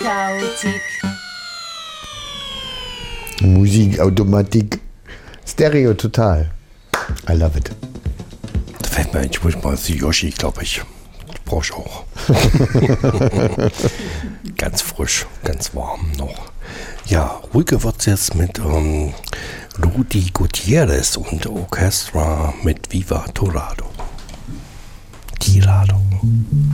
Chaotik. Musikautomatik. Stereo total. I love it. Da fällt mir ein, ich muss mal zu Yoshi, glaube ich. Das brauche ich auch. Ganz frisch, ganz warm noch. Ja, ruhiger wird es jetzt mit Rudy Gutierrez und Orchestra mit Viva Tirado.